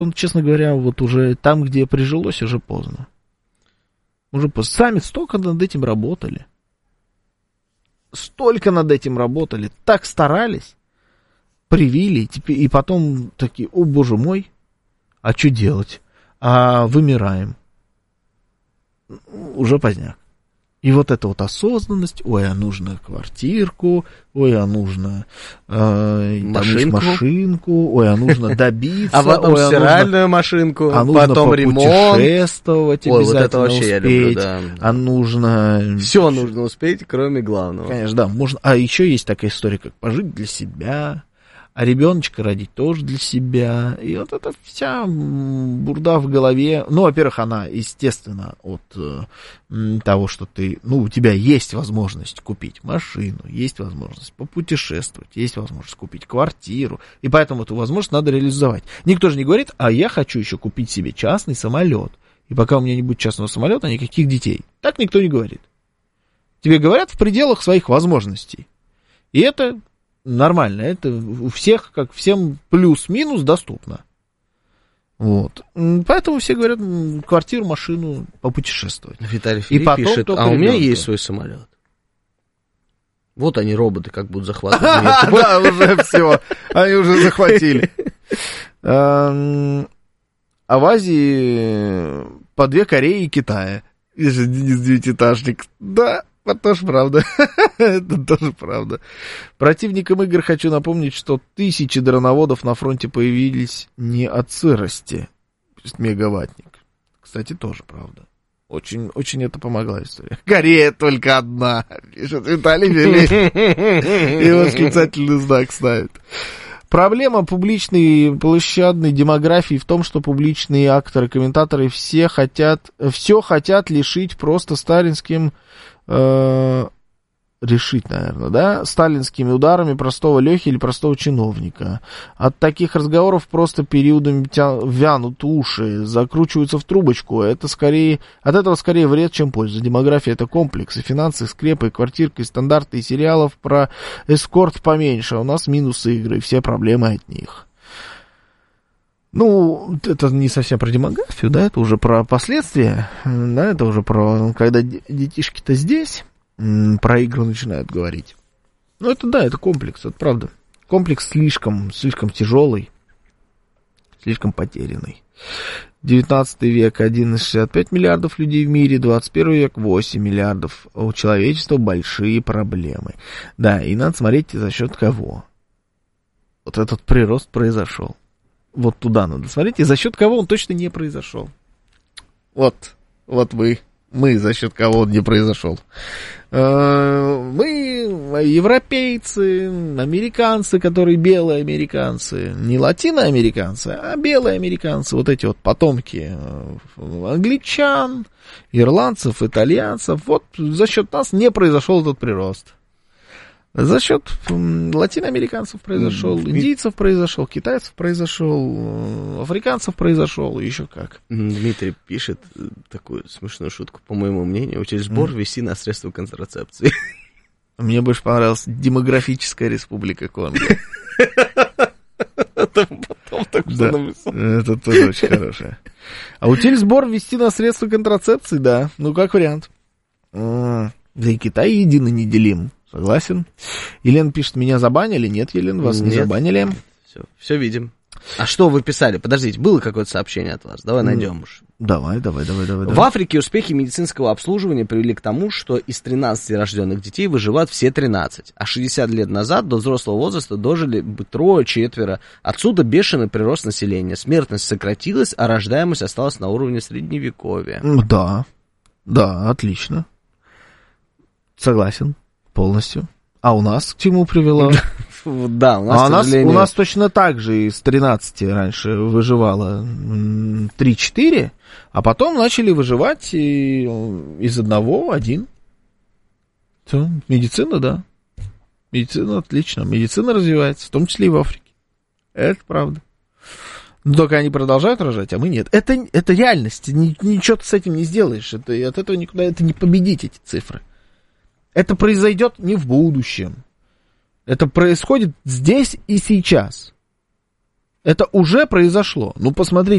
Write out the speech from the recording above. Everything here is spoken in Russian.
честно говоря, вот уже там, где прижилось, уже поздно. Уже поздно. Сами столько над этим работали. Столько над этим работали. Так старались. Привили. И потом такие, о боже мой, а что делать? А вымираем. Уже поздняк. И вот эта вот осознанность, ой, а нужно квартирку, ой, а нужно машинку, ой, а нужно добиться, а потом стиральную машинку, а потом ремонт. Путешествовать обязательно вот это вообще успеть, я люблю, да. А нужно... Все нужно успеть, кроме главного. Конечно, да, можно. А еще есть такая история, как пожить для себя, а ребеночка родить тоже для себя. И вот эта вся бурда в голове. Ну, во-первых, она, естественно, от того, что ты... Ну, у тебя есть возможность купить машину, есть возможность попутешествовать, есть возможность купить квартиру. И поэтому эту возможность надо реализовать. Никто же не говорит, а я хочу еще купить себе частный самолет. И пока у меня не будет частного самолета, никаких детей. Так никто не говорит. Тебе говорят в пределах своих возможностей. И это... нормально, это у всех, как всем плюс-минус доступно. Вот. Поэтому все говорят, квартиру, машину, попутешествовать. Виталий Филипп пишет, а у меня есть свой самолет. Вот они, роботы, как будут захватывать мир. Да, уже все, они уже захватили. А в Азии по 2 Кореи и Китая. Если Денис Девятиэтажник. Да. Это тоже правда. Это тоже правда. Противникам игр хочу напомнить, что 1000 дроноводов на фронте появились не от сырости. Мегаваттник. Кстати, тоже правда. Очень, очень это помогла история. Корея только одна, пишет Виталий Филипп. И восклицательный знак ставит. Проблема публичной площадной демографии в том, что публичные акторы, комментаторы все хотят лишить просто сталинским решить, наверное, да, сталинскими ударами простого Лехи или простого чиновника. От таких разговоров просто периодами вянут уши, закручиваются в трубочку. От этого скорее вред, чем польза. Демография — это комплекс, и финансы, и скрепы, и квартирка, и стандарты, и сериалов про эскорт поменьше. А у нас минусы игры, и все проблемы от них. Ну, это не совсем про демографию, да, это уже про последствия, да, это уже про, когда детишки-то здесь, про игры начинают говорить. Ну, это да, это комплекс, это правда. Комплекс слишком тяжелый, слишком потерянный. 19 век 1,65 миллиардов людей в мире, 21 век 8 миллиардов. У человечества большие проблемы. Да, и надо смотреть, за счет кого. Вот этот прирост произошел. Вот туда надо смотреть, и за счет кого он точно не произошел. Вот мы за счет кого он не произошел. Мы, европейцы, американцы, которые белые американцы, не латиноамериканцы, а белые американцы, вот эти вот потомки англичан, ирландцев, итальянцев, вот за счет нас не произошел этот прирост. За счет латиноамериканцев произошел, индийцев произошел, китайцев произошел, африканцев произошел, еще как. Дмитрий пишет такую смешную шутку, по моему мнению, Учельсбор ввести на средства контрацепции. Мне больше понравилась демографическая республика Конго. Это потом так что написал. Это тоже очень хорошее. А Учельсбор ввести на средства контрацепции, да, ну как вариант. Да и Китай едино неделим. Согласен. Елена пишет, меня забанили. Нет, Елена, вас не забанили. Все видим. А что вы писали? Подождите, было какое-то сообщение от вас? Давай найдем уж. Давай. В Африке успехи медицинского обслуживания привели к тому, что из 13 рожденных детей выживают все 13. А 60 лет назад до взрослого возраста дожили бы 3-4. Отсюда бешеный прирост населения. Смертность сократилась, а рождаемость осталась на уровне средневековья. Да, отлично. Согласен. Полностью. А у нас к чему привело? Да, у нас точно так же из 13 раньше выживало 3-4, а потом начали выживать из одного 1. Все, медицина, да. Медицина отлично. Медицина развивается, в том числе и в Африке. Это правда. Но только они продолжают рожать, а мы нет. Это реальность. Ничего ты с этим не сделаешь. От этого никуда не победить эти цифры. Это произойдет не в будущем. Это происходит здесь и сейчас. Это уже произошло. Ну, посмотрите.